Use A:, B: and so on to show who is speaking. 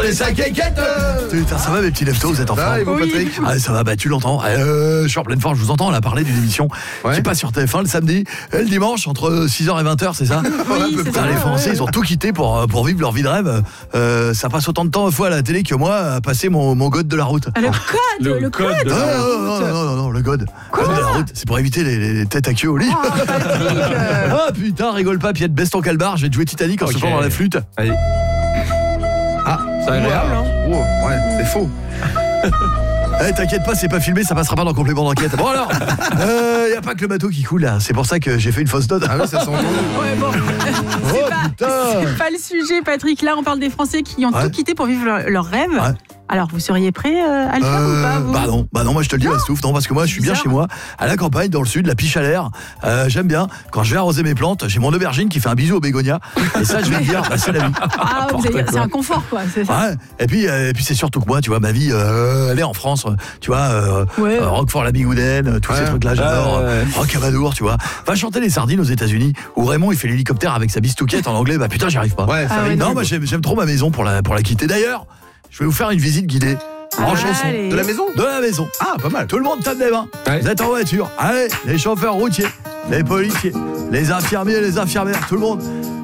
A: les 5 quéquettes. Putain, ça va mes petits leftos, vous êtes en forme?
B: Patrick.
A: Ah, ça va, bah tu l'entends. Je suis en pleine forme, je vous entends, on a parlé d'une émission qui passe sur TF1 le samedi et le dimanche entre 6h et 20h, c'est ça?
C: Oui, c'est ça.
A: Les Français, ils ont tout quitté pour vivre leur vie de rêve. Ça passe autant de temps fois à la télé que moi à passer mon god de la route.
C: Le code de la route.
A: Non, le god. Code de la route, c'est pour éviter les têtes à queue au lit. Ah putain, rigole pas, Piette, baisse ton calbar, je vais te jouer Titanic en soufflant dans la flûte.
B: Allez. Ah,
C: C'est agréable, hein.
B: Ouais, c'est faux.
A: T'inquiète pas, c'est pas filmé, ça passera pas dans complément d'enquête. Bon alors, y a pas que le bateau qui coule là, c'est pour ça que j'ai fait une fausse note.
B: Ah oui, ça s'entend.
C: Ouais, bon. C'est pas le sujet, Patrick. Là, on parle des Français qui ont tout quitté pour vivre leur rêve.
A: Ouais.
C: Alors, vous seriez prêt à le faire ou pas, vous?
A: Bah non, moi je te le dis, Stouff, non, parce que moi je suis bien chez moi, à la campagne, dans le sud, la piche à l'air. J'aime bien, quand je vais arroser mes plantes, j'ai mon aubergine qui fait un bisou au bégonia. Et ça, je vais te dire, c'est la vie.
C: Ah, c'est un confort, quoi. C'est ça.
A: Ouais. Et puis c'est surtout que moi, tu vois, ma vie, elle est en France, tu vois, Roquefort-la-Bigouden, tous ces trucs-là, j'adore. Rocamadour, tu vois. Va chanter les sardines aux États-Unis, où Raymond il fait l'hélicoptère avec sa bistouquette en anglais, bah putain, j'y arrive pas.
B: Ouais, ça
A: Non, moi j'aime trop ma maison pour la quitter. D'ailleurs, je vais vous faire une visite guidée. En chanson.
B: De la maison?
A: De la maison.
B: Ah, pas mal.
A: Tout le monde tape des mains.
B: Ouais.
A: Vous êtes en voiture. Allez, les chauffeurs routiers, les policiers, les infirmiers, les infirmières, tout le monde.